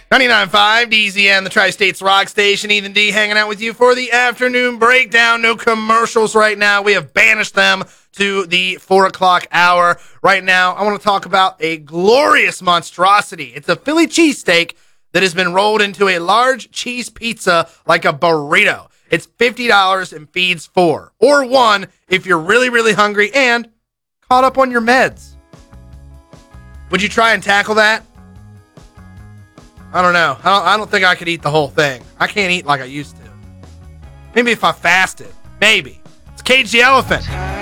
99.5 DZN, the Tri-States Rock Station. Ethan D hanging out with you for the afternoon breakdown. No commercials right now. We have banished them to the 4 o'clock hour. Right now, I want to talk about a glorious monstrosity. It's a Philly cheesesteak that has been rolled into a large cheese pizza like a burrito. It's $50 and feeds 4. Or 1 if you're really, really hungry and caught up on your meds. Would you try and tackle that? I don't know. I don't think I could eat the whole thing. I can't eat like I used to. Maybe if I fasted. Maybe. It's Cage the Elephant.